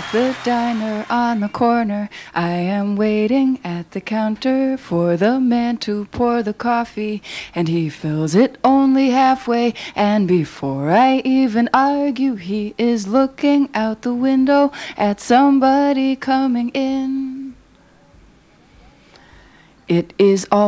the diner on the corner. I am waiting at the counter for the man to pour the coffee, and he fills it only halfway, and before I even argue, he is looking out the window at somebody coming in. It is all